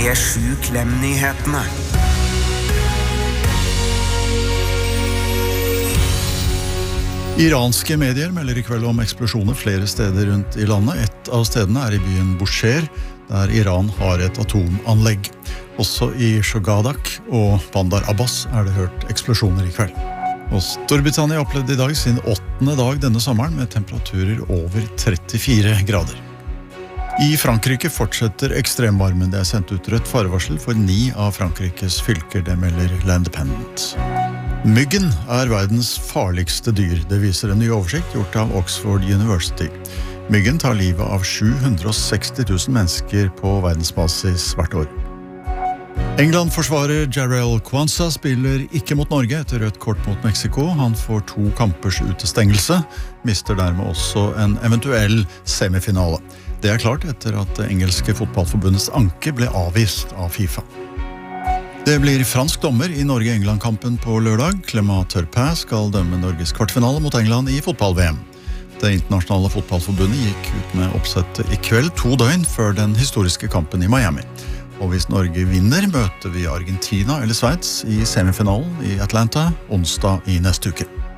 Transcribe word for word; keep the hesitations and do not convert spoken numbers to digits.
P sju Klem-nyhetene. Iranske medier melder i kveld om eksplosjoner flere steder rundt i landet. Et av stedene er i byen Bushehr, der Iran har et atomanlegg. Også i Shogadak og Bandar Abbas er det hørt eksplosjoner i kveld. Og Storbritannia opplevde i dag sin åttende dag denne sommeren med temperaturer over trettifire grader. I Frankrike fortsetter ekstremvarmen. Det er sendt ut rødt farevarsel for ni av Frankrikes fylker, det melder L'Independent. Myggen er verdens farligste dyr. Det viser en ny oversikt gjort av Oxford University. Myggen tar livet av sju hundre og seksti tusen mennesker på verdensbasis hvert år. England-forsvarer Jarrell Quansah spiller ikke mot Norge etter rødt kort mot Mexico. Han får to kampers utestengelse, mister dermed også en eventuell semifinale. Det er klart etter at det engelske fotballforbundets anke ble avvist av FIFA. Det blir fransk dommer i Norge-England-kampen på lørdag. Clément Turpin skal dømme Norges kvartfinale mot England i fotball-V M. Det internasjonale fotballforbundet gikk ut med oppsettet i kveld to døgn før den historiske kampen i Miami. Og hvis Norge vinner, møter vi Argentina eller Sveits i semifinalen i Atlanta onsdag i neste uke.